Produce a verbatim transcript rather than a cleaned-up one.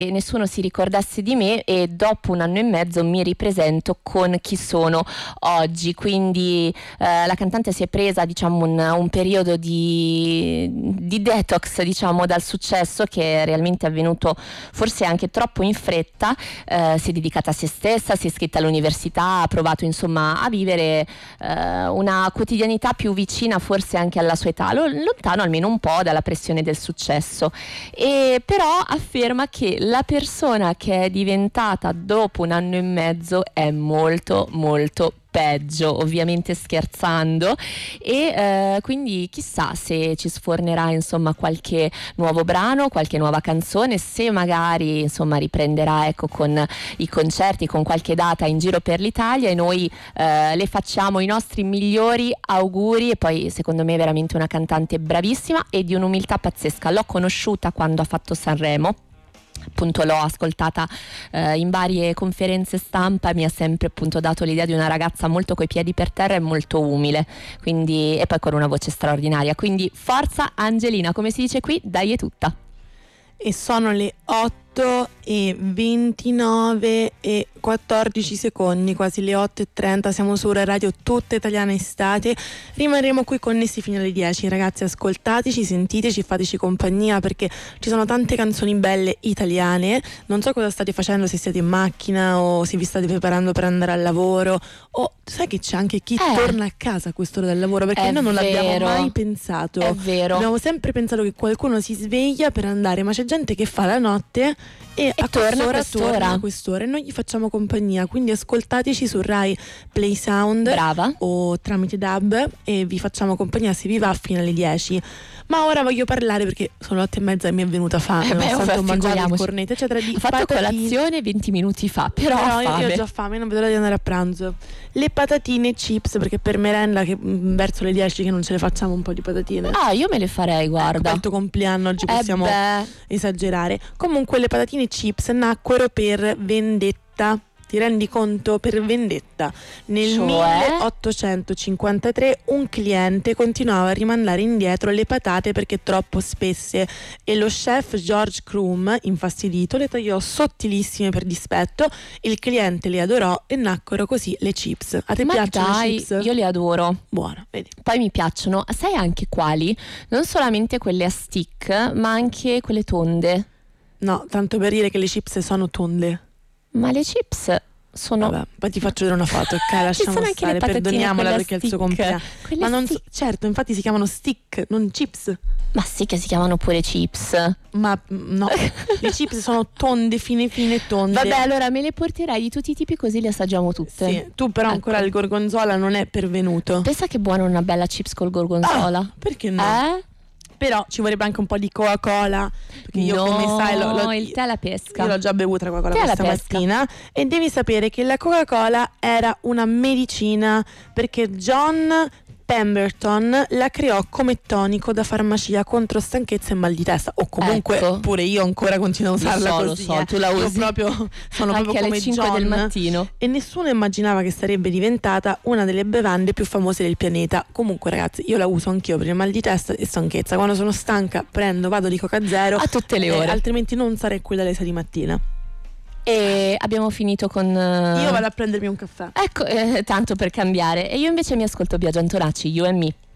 nessuno si ricordasse di me, e dopo un anno e mezzo mi ripresento con chi sono oggi. Quindi eh, la cantante si è presa, diciamo, un, un periodo di, di detox, diciamo, dal successo, che è realmente avvenuto forse anche troppo in fretta. Eh, si è dedicata a se stessa, si è iscritta all'università, ha provato insomma a vivere eh, una quotidianità più vicina forse anche alla sua età, lo, lontano almeno un po' dalla pressione del successo. E però afferma che la persona che è diventata dopo un anno e mezzo è molto molto peggio, ovviamente scherzando, e eh, quindi chissà se ci sfornerà insomma qualche nuovo brano, qualche nuova canzone, se magari insomma riprenderà, ecco, con i concerti, con qualche data in giro per l'Italia, e noi eh, le facciamo i nostri migliori auguri. E poi secondo me è veramente una cantante bravissima e di un'umiltà pazzesca. L'ho conosciuta quando ha fatto Sanremo, appunto l'ho ascoltata eh, in varie conferenze stampa, e mi ha sempre appunto dato l'idea di una ragazza molto coi piedi per terra e molto umile, quindi, e poi con una voce straordinaria. Quindi forza Angelina, come si dice qui, dai è tutta. E sono le otto e ventinove e quattordici secondi, quasi le otto e trenta. Siamo su Rai Radio Tutta Italiana Estate. Rimarremo qui connessi fino alle dieci. Ragazzi, ascoltateci, sentiteci, fateci compagnia, perché ci sono tante canzoni belle italiane. Non so cosa state facendo, se siete in macchina o se vi state preparando per andare al lavoro, o sai che c'è anche chi eh, torna a casa a quest'ora del lavoro, perché noi non vero. l'abbiamo mai pensato. È vero. Abbiamo sempre pensato che qualcuno si sveglia per andare, ma c'è gente che fa la notte e, e a torna a quest'ora, quest'ora. torna a quest'ora, e noi gli facciamo compagnia. Quindi ascoltateci su Rai Play Sound, brava, o tramite D A B, e vi facciamo compagnia se vi va fino alle dieci. Ma ora voglio parlare, perché sono le otto e mezza e mi è venuta fame, eh beh, ho fatto mangiare il cornetto eccetera, di ho fatto patatine. colazione venti minuti fa, però, però ho io, fame. io ho già fame, non vedo l'ora di andare a pranzo. Le patatine chips, perché per merenda che mh, verso le dieci che non ce le facciamo un po' di patatine. Ah, io me le farei, guarda. Ecco, per il tuo compleanno oggi eh possiamo beh. esagerare. Comunque le patatine chips nacquero per vendetta. Ti rendi conto? Per vendetta. Nel Cioè? milleottocentocinquantatré un cliente continuava a rimandare indietro le patate perché troppo spesse, e lo chef George Crumb, infastidito, le tagliò sottilissime per dispetto. Il cliente le adorò e nacquero così le chips. A te Ma piacciono dai, le chips? io le adoro. Buono, vedi. Poi mi piacciono, sai anche quali? Non solamente quelle a stick, ma anche quelle tonde. No, tanto per dire che le chips sono tonde. Ma le chips sono... Vabbè, poi ti faccio vedere una foto, ok? Lasciamo sono anche stare, le patatine, perdoniamola quelle a perché è il suo stick. compleanno. Quelle Ma non stick. so, certo, infatti si chiamano stick, non chips. Ma sì che si chiamano pure chips. Ma no, le chips sono tonde, fine fine tonde. Vabbè, allora me le porterai di tutti i tipi, così le assaggiamo tutte. Sì, tu però ecco. ancora il gorgonzola non è pervenuto. Pensa che buona una bella chips col gorgonzola. Ah, perché no? Eh? Però ci vorrebbe anche un po' di Coca-Cola, perché io, no, come sai, lo, lo, il tè alla pesca. Io l'ho già bevuta la Coca-Cola Tè alla questa pesca. mattina, e devi sapere che la Coca-Cola era una medicina, perché John Pemberton la creò come tonico da farmacia contro stanchezza e mal di testa, o comunque ecco. pure io ancora continuo a usarla lo so, così. Lo so, eh. tu la Io usi proprio, sono anche proprio come alle cinque John, del mattino. e nessuno immaginava che sarebbe diventata una delle bevande più famose del pianeta. Comunque ragazzi, io la uso anch'io per il mal di testa e stanchezza. Quando sono stanca prendo, vado di Coca Zero a tutte le ore, eh, altrimenti non sarei qui dalle sei di mattina. E abbiamo finito con uh... io vado a prendermi un caffè. Ecco, eh, tanto per cambiare. E io invece mi ascolto Biagio Antonacci, You and Me.